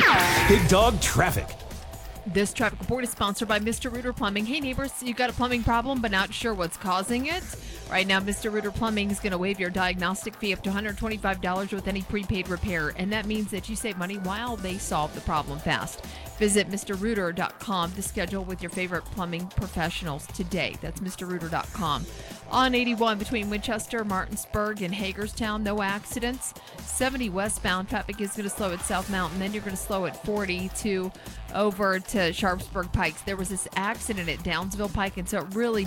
Big Dog Traffic. This traffic report is sponsored by Mr. Rooter Plumbing. Hey, neighbors, you got a plumbing problem but not sure what's causing it? Right now, Mr. Rooter Plumbing is going to waive your diagnostic fee up to $125 with any prepaid repair, and that means that you save money while they solve the problem fast. Visit MrRooter.com to schedule with your favorite plumbing professionals today. That's MrRooter.com. On 81 between Winchester, Martinsburg, and Hagerstown, no accidents. 70 westbound, traffic is going to slow at South Mountain. Then you're going to slow at 40 over to Sharpsburg Pikes. There was this accident at Downsville Pike, and so it really